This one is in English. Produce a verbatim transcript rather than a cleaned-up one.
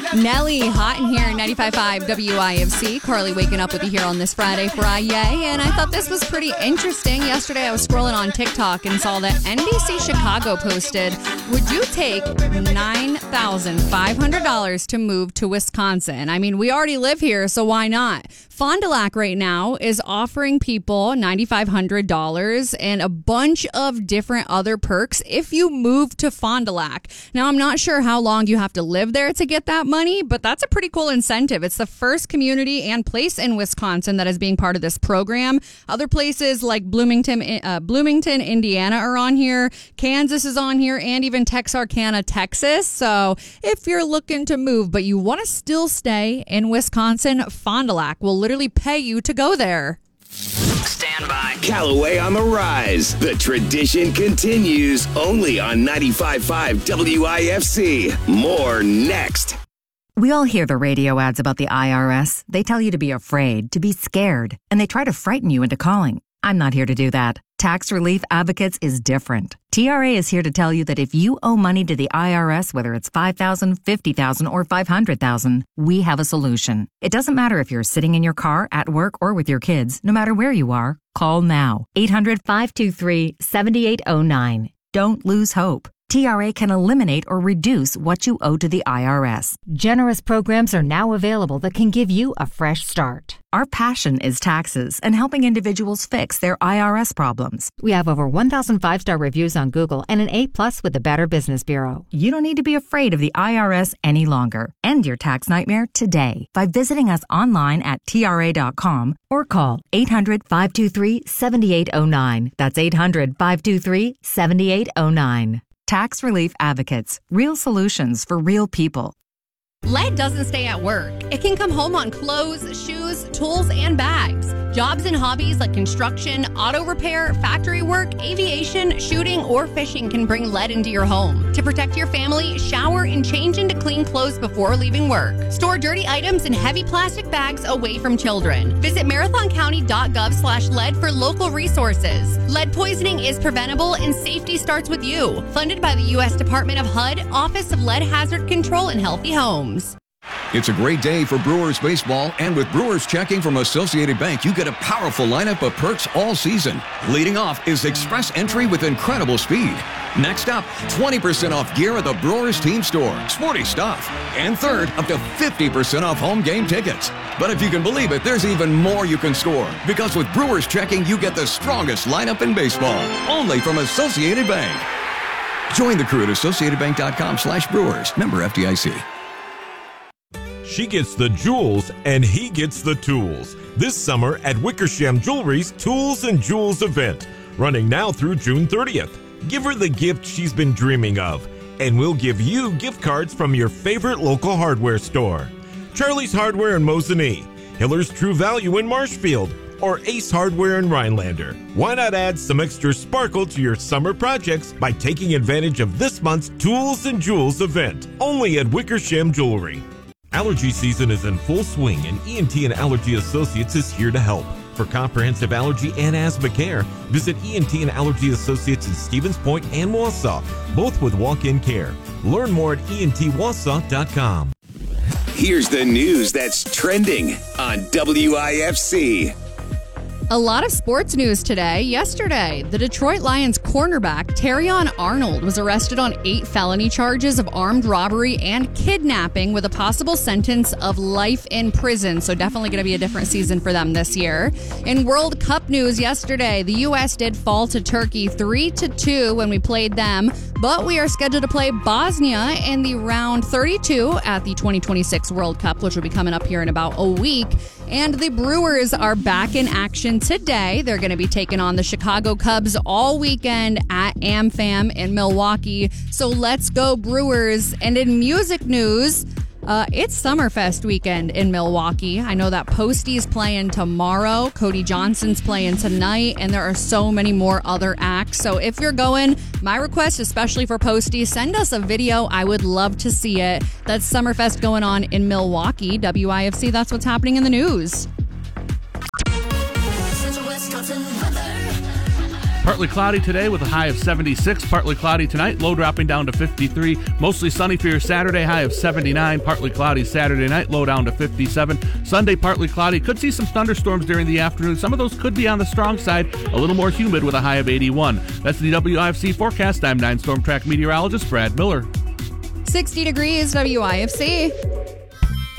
Nelly, hot in here, ninety-five point five W I F C. Carly waking up with you here on this Friday, Friday. And I thought this was pretty interesting. Yesterday I was scrolling on TikTok and saw that N B C Chicago posted, would you take nine thousand five hundred dollars to move to Wisconsin? I mean, we already live here, so why not? Fond du Lac right now is offering people nine thousand five hundred dollars and a bunch of different other perks if you move to Fond du Lac. Now, I'm not sure how long you have to live there to get that money, but that's a pretty cool incentive. It's the first community and place in Wisconsin that is being part of this program. Other places like Bloomington, uh, Bloomington, Indiana are on here. Kansas is on here, and even Texarkana, Texas. So if you're looking to move, but you want to still stay in Wisconsin, Fond du Lac will literally pay you to go there. Stand by. Callaway on the rise. The tradition continues only on ninety-five point five W I F C. More next. We all hear the radio ads about the I R S. They tell you to be afraid, to be scared, and they try to frighten you into calling. I'm not here to do that. Tax Relief Advocates is different. T R A is here to tell you that if you owe money to the I R S, whether it's five thousand dollars, fifty thousand dollars, or five hundred thousand dollars, we have a solution. It doesn't matter if you're sitting in your car, at work, or with your kids. No matter where you are, call now. eight hundred, five two three, seven eight zero nine. Don't lose hope. T R A can eliminate or reduce what you owe to the I R S. Generous programs are now available that can give you a fresh start. Our passion is taxes and helping individuals fix their I R S problems. We have over one thousand five-star reviews on Google and an A plus with the Better Business Bureau. You don't need to be afraid of the I R S any longer. End your tax nightmare today by visiting us online at T R A dot com or call eight hundred, five two three, seven eight zero nine. That's eight hundred, five two three, seven eight zero nine. Tax Relief Advocates. Real solutions for real people. Lead doesn't stay at work. It can come home on clothes, shoes, tools, and bags. Jobs and hobbies like construction, auto repair, factory work, aviation, shooting, or fishing can bring lead into your home. To protect your family, shower and change into clean clothes before leaving work. Store dirty items in heavy plastic bags away from children. Visit marathoncounty.gov slash lead for local resources. Lead poisoning is preventable and safety starts with you. Funded by the U S Department of H U D, Office of Lead Hazard Control and Healthy Homes. It's a great day for Brewers baseball, and with Brewers checking from Associated Bank, you get a powerful lineup of perks all season. Leading off is Express Entry with incredible speed. Next up, twenty percent off gear at the Brewers team store. Sporty stuff. And third, up to fifty percent off home game tickets. But if you can believe it, there's even more you can score. Because with Brewers checking, you get the strongest lineup in baseball. Only from Associated Bank. Join the crew at associated bank dot com slash brewers. Member F D I C. She gets the jewels and he gets the tools. This summer at Wickersham Jewelry's Tools and Jewels event, running now through June thirtieth. Give her the gift she's been dreaming of, and we'll give you gift cards from your favorite local hardware store. Charlie's Hardware in Mosinee, Hiller's True Value in Marshfield, or Ace Hardware in Rhinelander. Why not add some extra sparkle to your summer projects by taking advantage of this month's Tools and Jewels event, only at Wickersham Jewelry. Allergy season is in full swing, and E N T and Allergy Associates is here to help. For comprehensive allergy and asthma care, visit E N T and Allergy Associates in Stevens Point and Wausau, both with walk-in care. Learn more at E N T wausau dot com. Here's the news that's trending on W I F C. A lot of sports news today. Yesterday, the Detroit Lions cornerback Terrion Arnold was arrested on eight felony charges of armed robbery and kidnapping with a possible sentence of life in prison. So definitely going to be a different season for them this year. In World Cup news yesterday, the U S did fall to Turkey three to two when we played them, but we are scheduled to play Bosnia in the round thirty-two at the twenty twenty-six World Cup, which will be coming up here in about a week. And the Brewers are back in action today. They're going to be taking on the Chicago Cubs all weekend at AmFam in Milwaukee. So let's go Brewers. And in music news, uh, it's Summerfest weekend in Milwaukee. I know that Posty's playing tomorrow. Cody Johnson's playing tonight. And there are so many more other acts. So if you're going, my request, especially for Posty, send us a video. I would love to see it. That's Summerfest going on in Milwaukee. W I F C, that's what's happening in the news. Partly cloudy today with a high of seventy-six. Partly cloudy tonight, low dropping down to fifty-three. Mostly sunny for your Saturday, high of seventy-nine. Partly cloudy Saturday night, low down to fifty-seven. Sunday, partly cloudy. Could see some thunderstorms during the afternoon. Some of those could be on the strong side. A little more humid with a high of eighty-one. That's the W I F C forecast. I'm nine Storm Track meteorologist Brad Miller. sixty degrees, W I F C.